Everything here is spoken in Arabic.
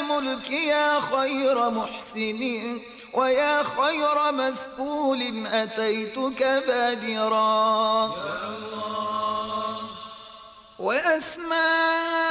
الملك يا خير محسن ويا خير مثقول أتيتك بادرا وأسماء